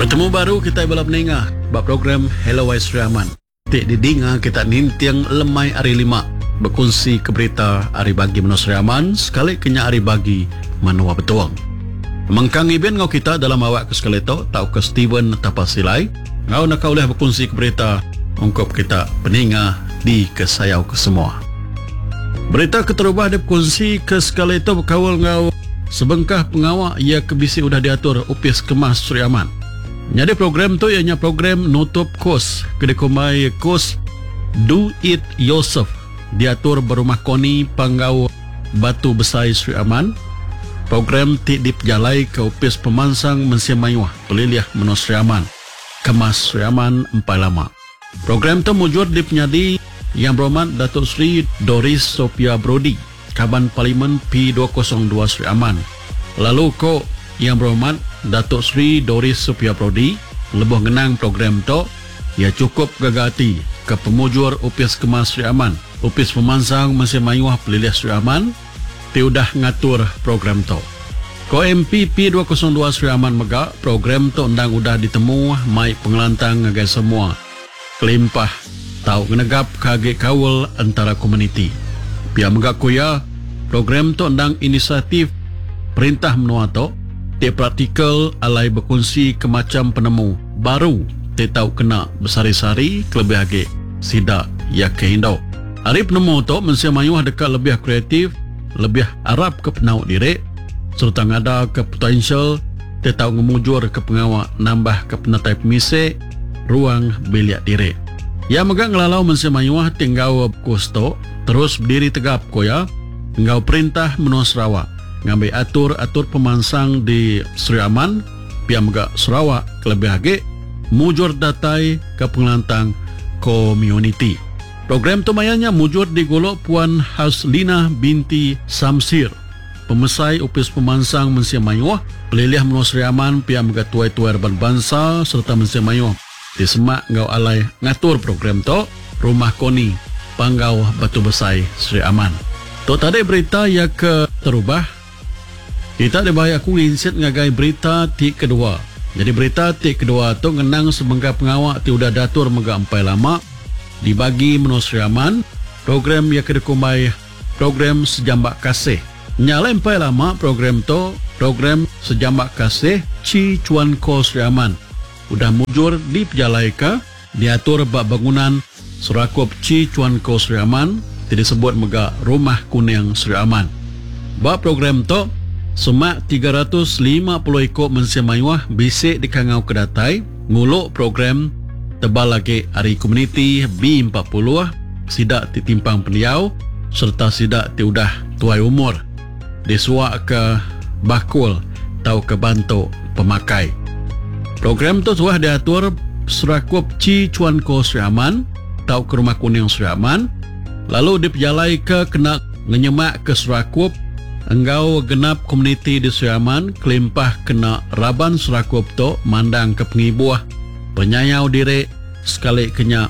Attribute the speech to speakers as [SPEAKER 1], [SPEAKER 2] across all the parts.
[SPEAKER 1] Bertemu baru kita bala peningah bab program Hello Wai Sri Aman. Tik didinga kita nintiang lemai hari 5 berkongsi ke berita hari bagi menua Sri Aman sekali kenya hari bagi menua Betuang. Mengkang iben ngau kita dalam awak ke sekali tu tau ke Steven Tapasilai ngau nak oleh berkongsi ke berita ungkap kita peningah di kesayau ke semua. Berita keterubah dia berkongsi ke sekali tu berkawal ngau sebengkah pengawak ia kebisi udah diatur upis kemas Sri Aman. Jadi program tu ianya program nutup kos kedekumai kos Do It Yourself diatur berumah koni panggau Batu Besar Sri Aman. Program ti dijalai ke upis pemansang mensiamayuah peliliah menua Sri Aman kemas Sri Aman empai lama. Program tu mujur dipenyadi yang berhormat Datuk Sri Doris Sophia Brody Kaban Parlimen P202 Sri Aman. Lalu ko yang berhormat Datuk Sri Doris Sophia Brody lebih ngenang program tu ia cukup gagati ke pemujur upis kemas Sri Aman. Upis pemansang masih mayuah peliliah Sri Aman tiudah ngatur program tu. Ko MP P202 Sri Aman mega program tu undang udah ditemu mai pengelantang ngagai semua kelimpah tau ngenegap kage kawal antara komuniti. Pia mega kuya program tu undang inisiatif perintah menua tu dia praktikal alai berkongsi ke macam penemu baru dia tahu kena bersari-sari kelebih age sidak ya kehindo. Hari penemu tu mensiamayuah dekat lebih kreatif lebih arab ke penau diri serta ngada ke potensial dia tahu ngemujur ke pengawak nambah ke penatai pemisik ruang bilik diri. Ya megang ngelalau mensiamayuah tinggal kusto terus berdiri tegap koya tinggal perintah menua Sarawak ngambil atur pemansang di Sri Aman pihak megak Sarawak kelebih age mujur datai ke pengelantang community. Program tu mayanya mujur di golok Puan Haslina binti Samsir pemesai upis pemansang mensiamayuah peliliah menua Sri Aman pihak megak tuai-tuai reban bangsa serta mensiamayuah di semak ngau alai ngatur program tu rumah koni panggau Batu Besar Sri Aman. Tu tadi berita yang ke terubah kita ada bahaya aku inset ngagai berita ti kedua. Jadi berita ti kedua tu ngenang sebengkah pengawak ti udah datur mega empai lama dibagi menua Sri Aman program yang kedekumai program sejambak kasih. Nyala empai lama program tu program sejambak kasih Ci Cuan Ko Sri Aman. Udah mujur dipejalai diatur bak bangunan Surakup Ci Cuan Ko Sri Aman tidak sebut mega Rumah Kuning Sri Aman. Bak program tu semak 350 ekor mensiamayuah bisik di kangau kedatai nguluk program tebal lagi hari komuniti B40 sidak titimpang peniau serta sidak tiudah tuai umur disuak ke bakul tau ke bantu pemakai. Program tu sudah diatur Serakup Ci Cuan Ko Sri Aman tau ke Rumah Kuning Sri Aman lalu dipejalai ke kena ngenyemak ke Serakup enggau genap komuniti di Sri Aman kelimpah kena raban Serakup tu mandang ke pengibuah penyayau diri sekali kena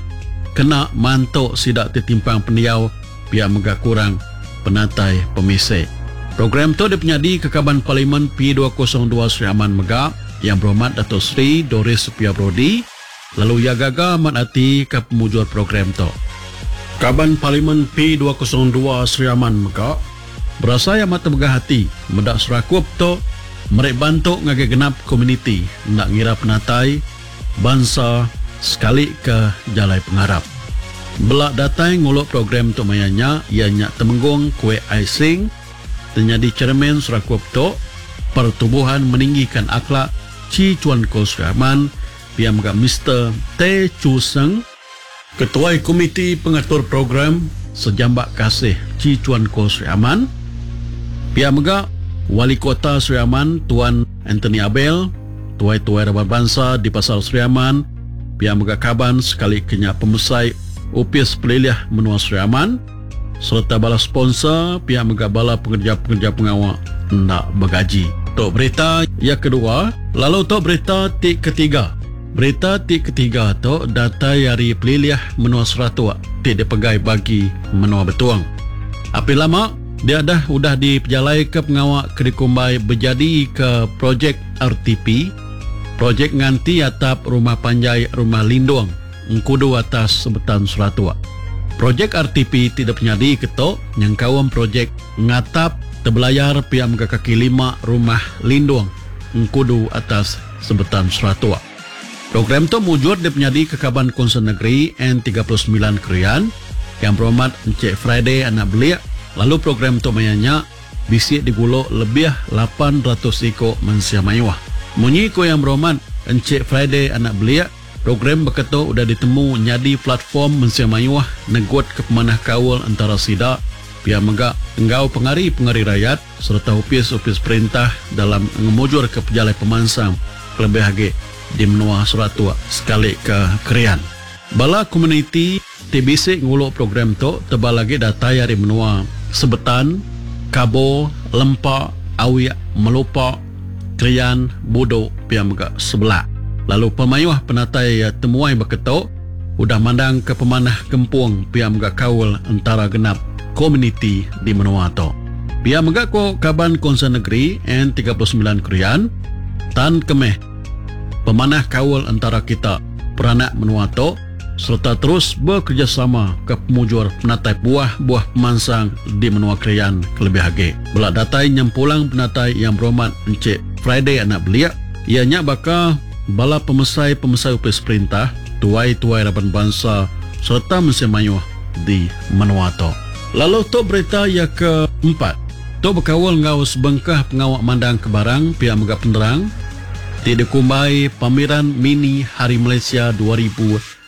[SPEAKER 1] mantuk sidak titimpang peniau pihak megak kurang penatai pemisik. Program tu dipenyadi ke Kaban Parlimen P202 Sri Aman mega yang berhormat Datuk Sri Doris Sophia Brody lalu ia gagal menati ke pemujur program tu. Kaban Parlimen P202 Sri Aman mega berasa yang mata begah hati medak Serakup tu mereka bantu ngagai genap komuniti nak ngira penatai bangsa sekali ke jalai pengharap. Belak datai nguluk program tu mayanya ianya temenggung kue icing terjadi cermin Serakup tu pertubuhan meninggikan akhlak Ci Cuan Ko Sri Aman pihak megak Mr. T. Chu Seng Ketua Komiti Pengatur Program Sejambak Kasih Ci Cuan Ko Sri Aman pihak megak Wali Kota Sri Aman Tuan Anthony Abel tuai-tuai rabat bangsa di Pasar Sri Aman pihak megak Kaban sekali kenya pemesai upis peliliah menua Sri Aman serta bala sponsor pihak megak bala pekerja-pekerja pengawak nak bergaji. Tok berita yang kedua lalu tok berita ti ketiga. Berita ti ketiga tu data hari peliliah menua Seratua ti dipegai bagi menua Betuang. Api lama dia udah dipejalai ke pengawak kedekumbai berjadi ke projek RTP Projek nganti atap rumah panjai rumah lindung ngkudu atas sebetan Suratua. Projek RTP tidak penyadi ketok yang kawam projek ngatap terbelayar piam ke kaki 5 rumah lindung ngkudu atas sebetan Suratua. Program tu mujur di penyadi kekaban Konsen Negeri N39 Krian yang berhormat Encik Friday anak belia. Lalu program tu mayanya bisik digulok lebih 800 ikut mensia mayuah. Munyi ko yang berhormat Encik Friday anak belia, program beketo udah ditemu nyadi platform mensia mayuah negot ke pemanah kawal antara sida pihak megak enggau pengari rakyat serta upis perintah dalam ngemujur ke pejalai pemansang lebih hage di menua Suratua sekali ke Krian. Bala komuniti TBC nguluk program tu tebal lagi data dari menua Sebetan, Kabo, Lempak, Awiak, Melupak, Krian, Bodo, Piamga sebelah. Lalu pemayuah penatai temuai berketok udah mandang ke pemanah kempung Piamga kawal antara genap komuniti di menua tu. Piamga ko kaban Konsen Negeri N39 Krian tan kemeh pemanah kawal antara kita peranak menua tu serta terus bekerjasama ke pemujur penatai buah-buah pemansang di menua Krian kelebih hage. Belak datai nyempulang penatai yang berhormat Encik Friday anak belia, ianya bakal bala pemesai upis perintah, tuai-tuai raban bangsa serta mesin mayuh di menua tu. Lalu tu berita yang keempat, tu berkawal ngau sebengkah pengawak mandang ke barang pihak megap penerang tidak dikumbai pameran mini Hari Malaysia 2026.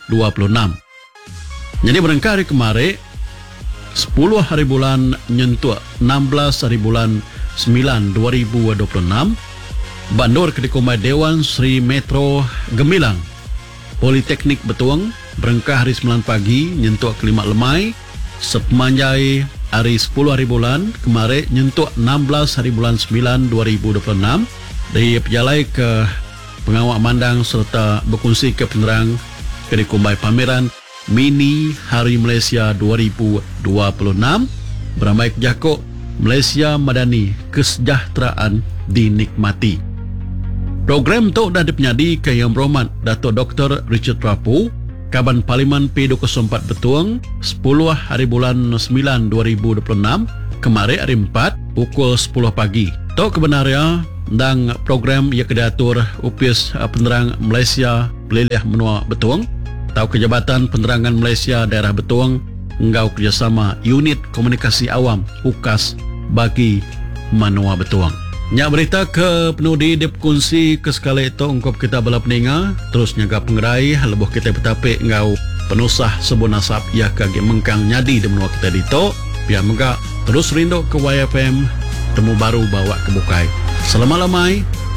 [SPEAKER 1] Jadi berengkah hari kemarin 10 hari bulan nyentuh 16 hari bulan 9 2026 Bandur ke dikumbai Dewan Sri Metro Gemilang Politeknik Betuang berengkah hari 9 pagi nyentuh ke 5 lemai sepemanjai hari 10 hari bulan kemarin nyentuh 16 hari bulan 9 2026 dari pejalai ke pengawak mandang serta berkongsi ke penerang ke dikumbai pameran mini Hari Malaysia 2026 beramai kejakok Malaysia Madani Kesejahteraan Dinikmati. Program tu dah dipenyadi ke Yang Berhormat Datuk Dr. Richard Rapu Kaban Parlimen P24 Betuang 10 hari bulan 9 2026 kemarin hari 4 pukul 10 pagi. Tu kebenarannya dan program yang kedatur upis penerang Malaysia Belilih Menua Betuang atau Kejabatan Penerangan Malaysia Daerah Betuang engau kerjasama Unit Komunikasi Awam UKAS bagi Menua Betuang. Nyak berita ke penudi dipkunci ke sekali itu ungkap kita bala peninga terus nyaga pengerai lebuh kita betapik engau penusah sebuah nasab ia kage mengkang nyadi di menua kita dito biar megak terus rindu ke YFM temu baru bawa ke bukai. Selama lamai